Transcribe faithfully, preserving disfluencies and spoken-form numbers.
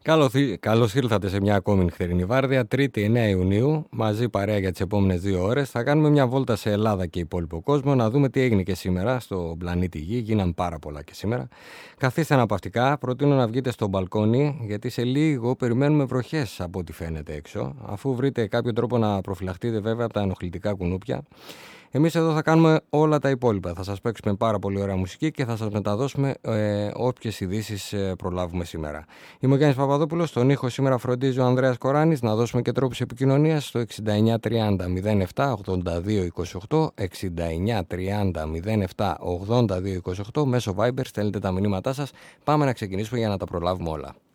Καλώς ήρθατε σε μια ακόμη νυχτερινή βάρδια, Τρίτη εννέα Ιουνίου, μαζί παρέα για τις επόμενες δύο ώρες. Θα κάνουμε μια βόλτα σε Ελλάδα και υπόλοιπο κόσμο, να δούμε τι έγινε και σήμερα στον πλανήτη Γη. Γίναν πάρα πολλά και σήμερα. Καθίστε αναπαυτικά, προτείνω να βγείτε στο μπαλκόνι, γιατί σε λίγο περιμένουμε βροχές από ό,τι φαίνεται έξω, αφού βρείτε κάποιο τρόπο να προφυλαχτείτε βέβαια από τα ενοχλητικά κουνούπια. Εμείς εδώ θα κάνουμε όλα τα υπόλοιπα. Θα σας παίξουμε πάρα πολύ ωραία μουσική και θα σας μεταδώσουμε ε, όποιες ειδήσεις ε, προλάβουμε σήμερα. Είμαι ο Γιάννης Παπαδόπουλος, στον ήχο σήμερα φροντίζει ο Ανδρέας Κοράνης. Να δώσουμε και τρόπους επικοινωνίας στο εξήντα εννιά τριάντα μηδέν επτά ογδόντα δύο είκοσι οκτώ, εξήντα εννιά τριάντα μηδέν επτά ογδόντα δύο είκοσι οκτώ, μέσω Viber στέλνετε τα μηνύματά σας. Πάμε να ξεκινήσουμε για να τα προλάβουμε όλα.